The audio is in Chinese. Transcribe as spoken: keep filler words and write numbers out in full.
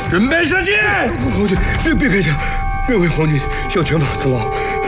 准备射击！ 皇军，别别开枪！愿为皇军效犬马之劳。